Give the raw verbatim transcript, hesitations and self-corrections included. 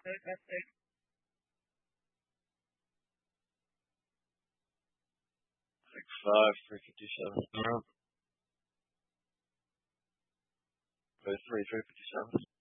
Six five, three fifty seven. Alright. Go three, three fifty seven.